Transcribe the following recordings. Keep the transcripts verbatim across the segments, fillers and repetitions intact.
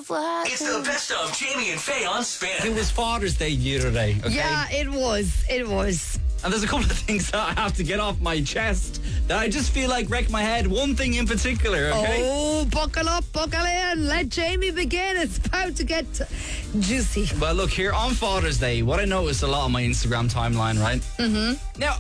what It's the best of Jamie and Faye on Spin. It was Father's Day the other day, okay? Yeah, it was. It was. And there's a couple of things that I have to get off my chest that I just feel like wreck my head. One thing in particular, okay? Oh, buckle up, buckle in. Let Jamie begin. It's about to get juicy. Well, look, here on Father's Day, what I noticed a lot on my Instagram timeline, right? Mm-hmm. Now,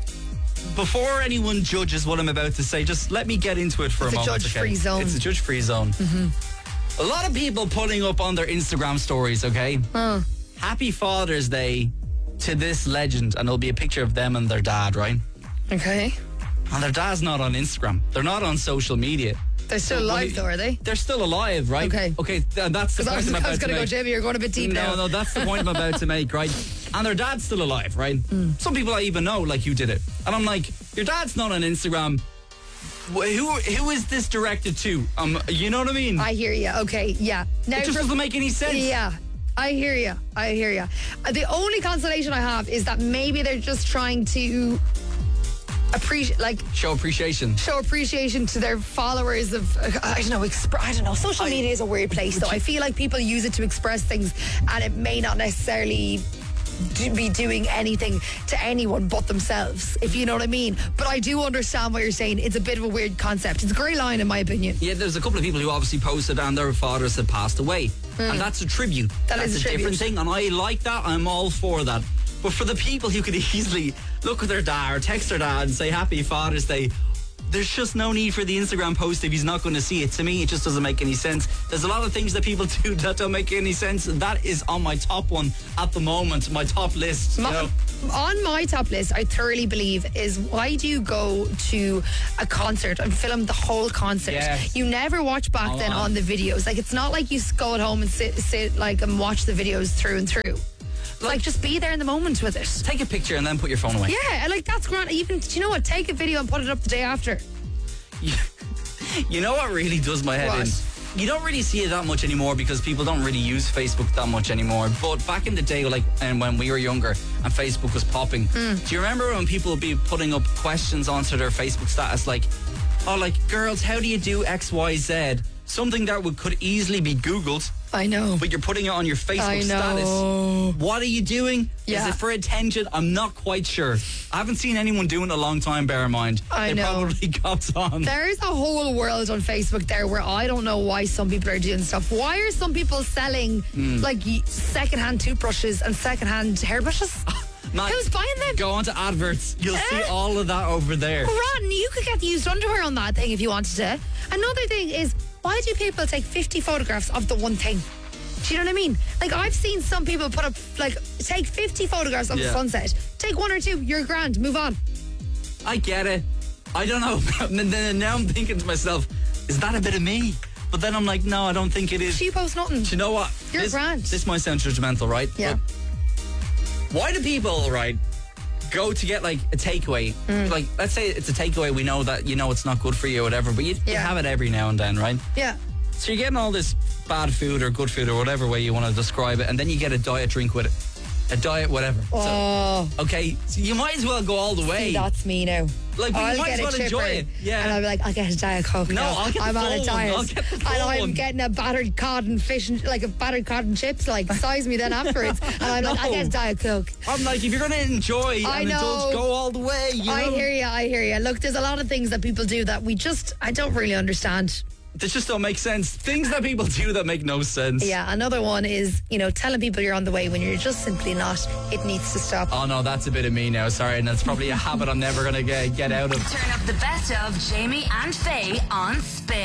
before anyone judges what I'm about to say, just let me get into it for It's a a moment. judge-free okay? zone. It's a judge-free zone. Mm-hmm. A lot of people putting up on their Instagram stories, okay? Uh. Happy Father's Day to this legend, and it'll be a picture of them and their dad, right? Okay. And their dad's not on Instagram. They're not on social media. They're still alive, though, are they? They're still alive, right? Okay. Okay, th- that's the Because I point was, I'm I about was to going to go, make. Jamie, you're going a bit deep no, now. no, that's the point I'm about to make, right? And their dad's still alive, right? Mm. Some people I even know, like, you did it. And I'm like, your dad's not on Instagram. Wh- Who who is this directed to? Um, you know what I mean? I hear you. Okay, yeah. Now, it just for- doesn't make any sense. Yeah, I hear you. I hear you. Uh, the only consolation I have is that maybe they're just trying to appreciate, like, Show appreciation. show appreciation to their followers of, uh, I don't know, exp- I don't know. Social I- media is a weird place, though. I feel like people use it to express things, and it may not necessarily do, be doing anything to anyone but themselves, if you know what I mean. But I do understand what you're saying. It's a bit of a weird concept. It's a grey line, in my opinion. Yeah, there's a couple of people who obviously posted and their fathers had passed away. And that's a tribute. That that's is a a tribute. different thing, and I like that. I'm all for that. But for the people who could easily look at their dad or text their dad and say Happy Father's Day, there's just no need for the Instagram post if he's not going to see it. To me, it just doesn't make any sense. There's a lot of things that people do that don't make any sense. That is on my top one at the moment, my top list. My, you know? On my top list, I thoroughly believe, is why do you go to a concert and film the whole concert? Yes. You never watch back Oh, then wow. on the videos. Like, it's not like you go at home and sit, sit like and watch the videos through and through. Like, Like- just be there in the moment with it. Take a picture and then put your phone away. Yeah, and, like, that's grand. Even, do you know what? Take a video and put it up the day after. You know what really does my head What? in? You don't really see it that much anymore because people don't really use Facebook that much anymore. But back in the day, like, and when we were younger and Facebook was popping, Mm. do you remember when people would be putting up questions onto their Facebook status like, oh, like, girls, how do you do X, Y, Z? Something that would, could easily be Googled, I know. but you're putting it on your Facebook I know. status. What are you doing? Yeah. Is it for attention? I'm not quite sure. I haven't seen anyone doing it in a long time, bear in mind. I they know. probably got on. There is a whole world on Facebook there where I don't know why some people are doing stuff. Why are some people selling Hmm. like y- secondhand toothbrushes and secondhand hairbrushes? Man, Who's buying them? Go onto adverts. You'll see Eh? all of that over there. Rotten, you could get used underwear on that thing if you wanted to. Another thing is, why do people take fifty photographs of the one thing? Do you know what I mean? Like, I've seen some people put up, like, take fifty photographs of the Yeah. sunset. Take one or two, you're grand, move on. I get it. I don't know. And then now I'm thinking to myself, is that a bit of me? But then I'm like, no, I don't think it is. She posts nothing. Do you know what? You're this, grand. This might sound judgmental, right? Yeah. But why do people, right, go to get like a takeaway? Mm. Like, let's say it's a takeaway. We know that, you know, it's not good for you or whatever, but you, you Yeah. have it every now and then, right? Yeah. So you're getting all this bad food or good food or whatever way you want to describe it, and then you get a diet drink with it. A diet whatever. Oh. So, okay, so you might as well go all the way. See, that's me now. Like, but you I'll might get as a well chipper, enjoy it. Yeah. And I'll be like, I'll get a Diet Coke. No, now. I'll get the I'm on full a one. diet. I'll get the and full I'm one. getting a battered cod and fish, and, like a battered cod and chips, like, size me then afterwards. And I'm like, I'll No. get a Diet Coke. I'm like, if you're going to enjoy I and indulge, know. go all the way. You I know? hear you, I hear you. Look, there's a lot of things that people do that we just, I don't really understand. They just don't make sense. Things that people do that make no sense. Yeah, another one is, you know, telling people you're on the way when you're just simply not. It needs to stop. Oh no, that's a bit of me now. Sorry, and that's probably a habit I'm never going to get, get out of. Turn up the best of Jamie and Faye on Spin.